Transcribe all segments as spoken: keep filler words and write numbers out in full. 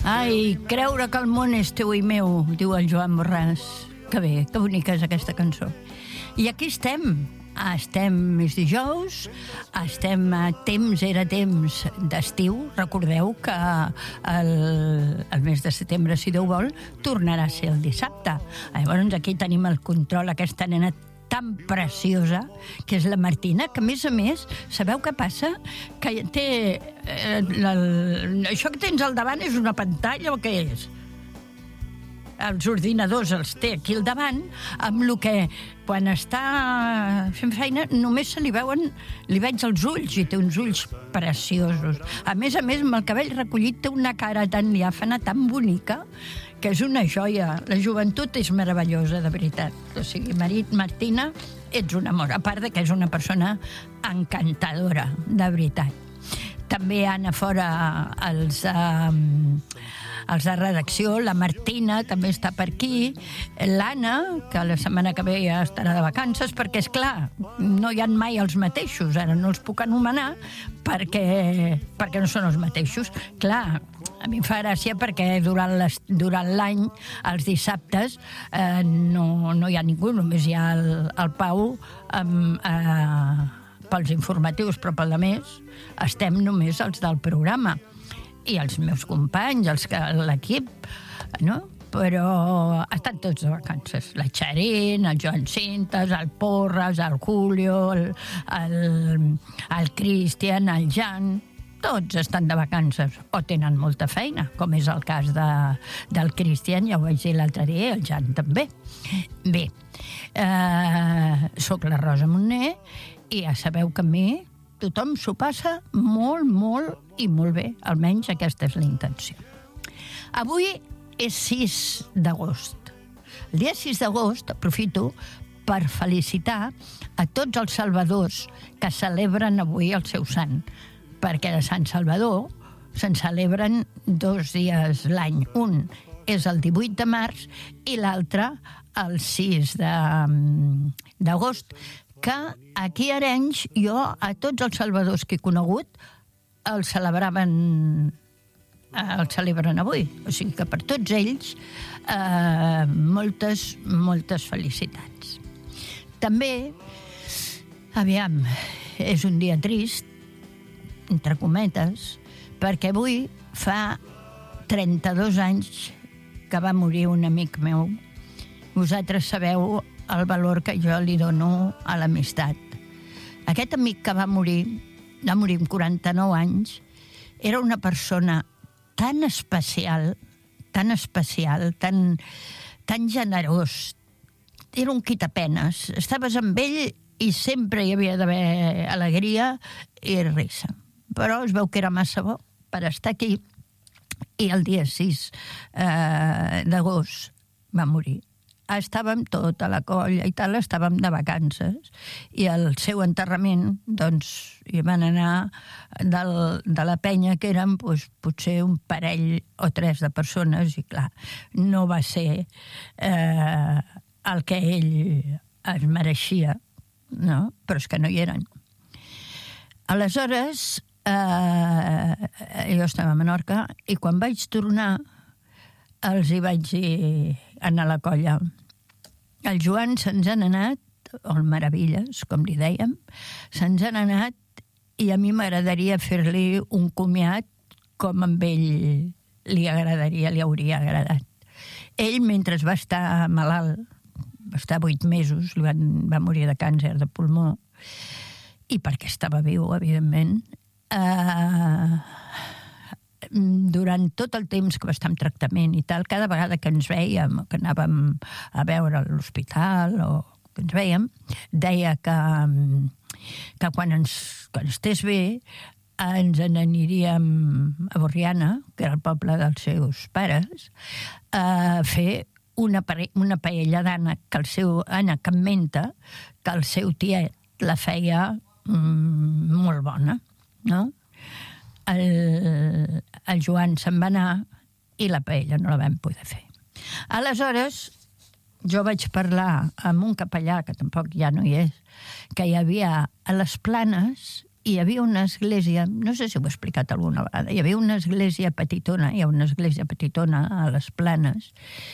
Ai, creure que el món és teu i meu, diu el Joan Borràs. Que bé, que bonica és aquesta cançó. I aquí estem. Estem més dijous, estem a temps, era temps d'estiu. Recordeu que el, el mes de setembre, si Déu vol, tornarà a ser el dissabte. Llavors aquí tenim el control, aquesta nena tan preciosa, que és la Martina, que a més a més, sabeu què passa? Que té... Eh, la, això que tens al davant és una pantalla o què és? Els ordinadors els té aquí al davant, amb el que quan està fent feina només se li veuen, li veig els ulls, i té uns ulls preciosos. A més a més, amb el cabell recollit té una cara tan diàfana, tan bonica, que és una joia. La joventut és meravellosa, de veritat. O sigui, Marit, Martina, ets un amor, a part de que és una persona encantadora, de veritat. També han a fora els, eh, els de redacció, la Martina també està per aquí, l'Anna, que la setmana que ve ja estarà de vacances, perquè, és clar, no hi ha mai els mateixos, ara no els puc anomenar perquè, perquè no són els mateixos. Clar, a mi em fa gràcia perquè durant, les, durant l'any, els dissabtes, eh, no, no hi ha ningú, només hi ha el, el Pau amb... Eh, pels informatius, però pel de més estem només els del programa i els meus companys, els que l'equip, no? Però estan tots de vacances. La Charín, el Joan Cintas, el Porras, el Julio, el, el, el Cristian, el Jan, tots estan de vacances o tenen molta feina, com és el cas de, del Cristian, ja ho vaig dir l'altre dia, i el Jan també. Bé, eh, soc la Rosa Montner i ja sabeu que a mi tothom s'ho passa molt, molt i molt bé, almenys aquesta és la intenció. Avui és sis d'agost. El dia sis d'agost aprofito per felicitar a tots els salvadors que celebren avui el seu sant, perquè de Sant Salvador se'n celebren dos dies l'any. Un és el divuit de març i l'altre el sis d'agost, que aquí a Arenys jo a tots els salvadors que he conegut els celebraven, els celebren avui. O sigui que per tots ells eh, moltes, moltes felicitats. També, aviam, és un dia trist, entre cometes, perquè avui fa trenta-dos anys que va morir un amic meu. Vosaltres sabeu el valor que jo li dono a l'amistat. Aquest amic que va morir, va morir amb quaranta-nou anys, era una persona tan especial, tan especial, tan, tan generós. Era un quitapenes. Estaves amb ell i sempre hi havia d'haver alegria i risa. Però es veu que era massa bo per estar aquí i el dia sis eh, d'agost va morir. Estàvem tota la colla i tal, estàvem de vacances i el seu enterrament, doncs, hi van anar del, de la penya que eren doncs, potser un parell o tres de persones i clar, no va ser eh, el que ell es mereixia, no? Però és que no hi eren. Aleshores, eh, jo estava a Menorca i quan vaig tornar els hi vaig dir anar a la colla. El Joan se'ns han anat, o el Meravilles, com li dèiem, se'ns han anat i a mi m'agradaria fer-li un comiat com amb ell li agradaria, li hauria agradat. Ell, mentre va estar malalt, va estar vuit mesos, li van, va morir de càncer de pulmó, i perquè estava viu, evidentment, eh... durant tot el temps que va estar en tractament i tal, cada vegada que ens vèiem, que anàvem a veure a l'hospital o que ens vèiem, deia que, que quan ens quan estés bé ens n'aniríem a Borriana, que era el poble dels seus pares, a fer una, una paella d'ànec, que el seu ànec em menta, que el seu tiet la feia mm, molt bona, no? El, el Joan se'n va anar i la paella no la vam poder fer. Aleshores, jo vaig parlar amb un capellà, que tampoc ja no hi és, que hi havia a les Planes hi havia una església, no sé si ho he explicat alguna vegada, hi havia una església petitona, hi ha una església petitona a les Planes,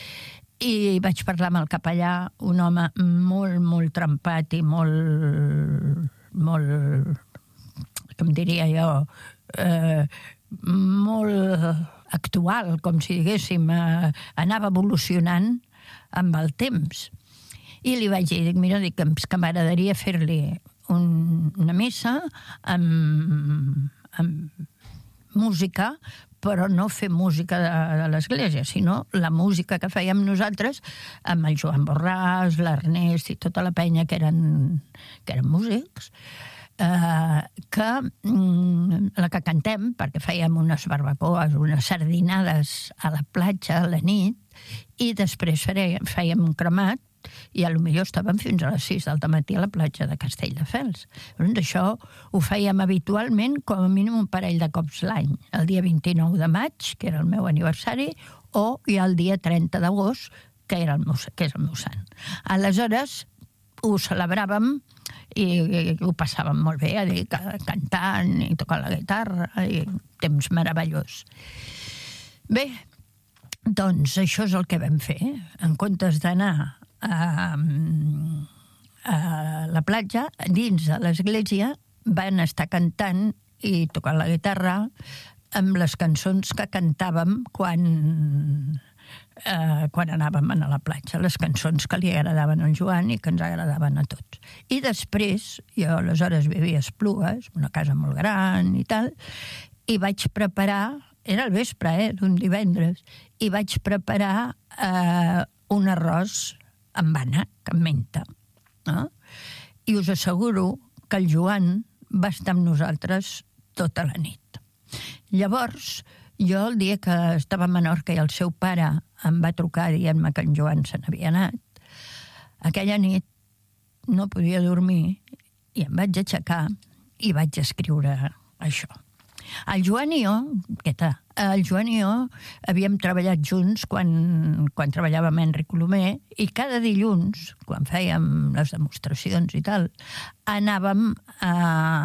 i vaig parlar amb el capellà, un home molt, molt trempat i molt, molt, com diria jo, eh, molt actual, com si diguéssim, eh, anava evolucionant amb el temps. I li vaig dir, dic, mira, dic, que m'agradaria fer-li un, una missa amb, amb música, però no fer música de, de l'església, sinó la música que fèiem nosaltres amb el Joan Borràs, l'Ernest i tota la penya que eren, que eren músics, eh, que la que cantem, perquè fèiem unes barbacoes, unes sardinades a la platja a la nit, i després fèiem un cremat, i potser estàvem fins a les sis del matí a la platja de Castelldefels. Doncs això ho fèiem habitualment com a mínim un parell de cops l'any, el dia vint-i-nou de maig, que era el meu aniversari, o ja el dia trenta d'agost, que, era el meu, que és el meu sant. Aleshores ho celebràvem i, i ho passàvem molt bé, a dir, cantant i tocant la guitarra, i temps meravellós. Bé, doncs això és el que vam fer. En comptes d'anar a, a la platja, dins de l'església, van estar cantant i tocant la guitarra amb les cançons que cantàvem quan, eh, quan anàvem a la platja, les cançons que li agradaven al Joan i que ens agradaven a tots. I després, jo aleshores vivia a Esplugues, una casa molt gran i tal, i vaig preparar, era el vespre, eh, d'un divendres, i vaig preparar eh, un arròs amb ànec, amb menta. No? I us asseguro que el Joan va estar amb nosaltres tota la nit. Llavors, jo el dia que estava a Menorca i el seu pare em va trucar dient-me que en Joan se n'havia anat, aquella nit no podia dormir i em vaig aixecar i vaig escriure això. El Joan i jo, què tal? El Joan i jo havíem treballat junts quan, quan treballàvem a Enric Colomer i cada dilluns, quan fèiem les demostracions i tal, anàvem a,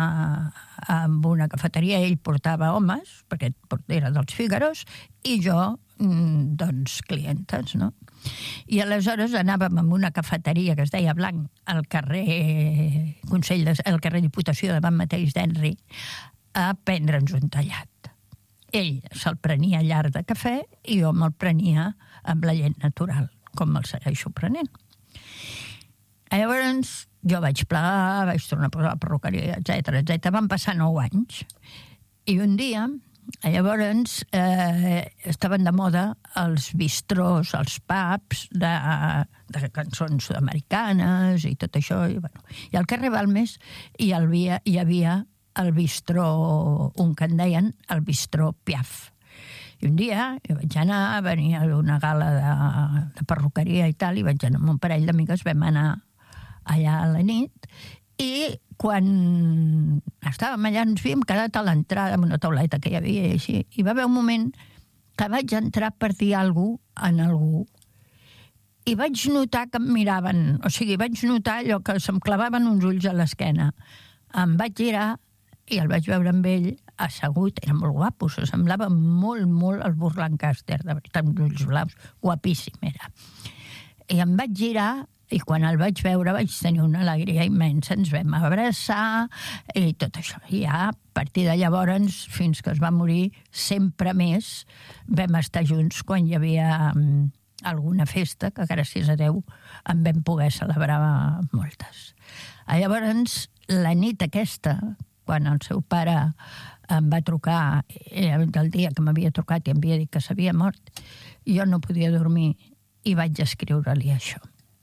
a una cafeteria, ell portava homes, perquè era dels Fígaros, i jo, doncs, clientes, no? I aleshores anàvem a una cafeteria que es deia Blanc, al carrer Consell de, al carrer Diputació davant mateix d'Henry, a prendre'ns un tallat. Ell se'l prenia llarg de cafè i jo me'l prenia amb la llet natural, com me'l segueixo prenent. Llavors jo vaig plegar, vaig tornar a posar la perruqueria, etcètera, etcètera. Van passar nou anys. I un dia, llavors, eh, estaven de moda els bistrós, els pubs de, de cançons sud-americanes i tot això. I, bueno, i al carrer Balmes hi havia, hi havia el bistró, un que en deien el bistró Piaf. I un dia jo vaig anar, venia d'una gala de, de perruqueria i tal, i vaig anar amb un parell d'amigues, vam anar allà a la nit, i quan estàvem allà ens havíem quedat a l'entrada amb una tauleta que hi havia i així, i va haver un moment que vaig entrar per dir alguna cosa en algú, i vaig notar que em miraven, o sigui, vaig notar allò que se'm clavaven uns ulls a l'esquena. Em vaig girar i el vaig veure amb ell assegut, era molt guapo, se semblava molt, molt al Burt Lancaster, de veritat, amb ulls blaus, guapíssim era. I em vaig girar, i quan el vaig veure vaig tenir una alegria immensa, ens vam abraçar i tot això. I ja, a partir de llavors, fins que es va morir, sempre més vam estar junts quan hi havia alguna festa, que gràcies a Déu en vam poder celebrar moltes. Llavors, la nit aquesta, quan el seu pare em va trucar, el dia que m'havia trucat i em havia dit que s'havia mort, jo no podia dormir i vaig escriure-li això.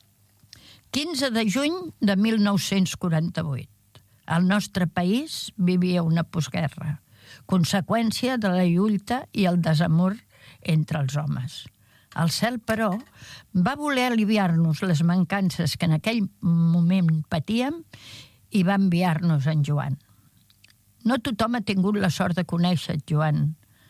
quinze de juny de mil nou-cents quaranta-vuit. El nostre país vivia una postguerra, conseqüència de la lluita i el desamor entre els homes. El cel, però, va voler aliviar-nos les mancances que en aquell moment patíem i va enviar-nos en Joan. No tothom ha tingut la sort de conèixer Joan,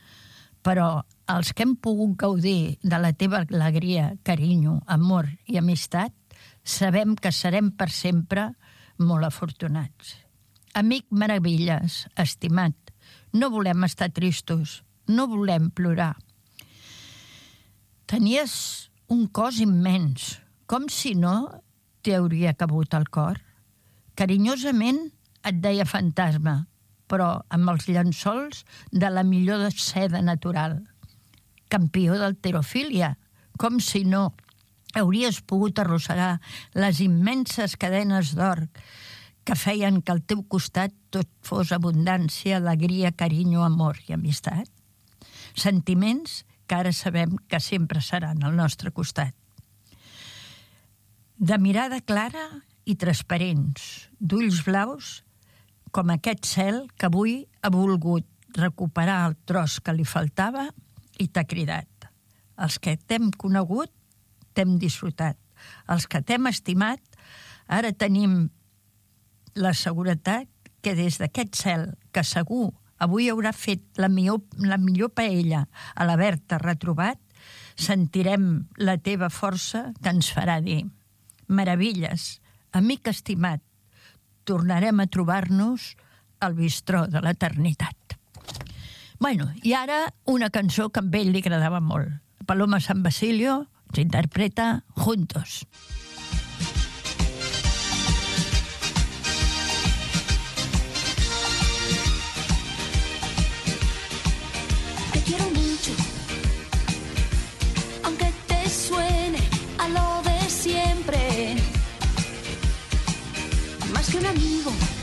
però els que hem pogut gaudir de la teva alegria, carinyo, amor i amistat, sabem que serem per sempre molt afortunats. Amic Meravilles, estimat, no volem estar tristos, no volem plorar. Tenies un cos immens, com si no t'hi hauria cabut el cor. Carinyosament et deia fantasma, però amb els llençols de la millor seda natural. Campió d'halterofília, com si no hauries pogut arrossegar les immenses cadenes d'or que feien que al teu costat tot fos abundància, alegria, carinyo, amor i amistat. Sentiments que ara sabem que sempre seran al nostre costat. De mirada clara i transparents, d'ulls blaus, com aquest cel que avui ha volgut recuperar el tros que li faltava i t'ha cridat. Els que t'hem conegut, t'hem disfrutat. Els que t'hem estimat, ara tenim la seguretat que des d'aquest cel, que segur avui haurà fet la millor, la millor paella a l'haver-te retrobat, sentirem la teva força que ens farà dir: Meravilles, amic estimat, tornarem a trobar-nos al bistró de l'eternitat. Bueno, i ara una cançó que a ell li agradava molt. Paloma San Basilio ens interpreta Juntos. Te quiero mucho, aunque te suene a lo de siempre. Más que un amigo,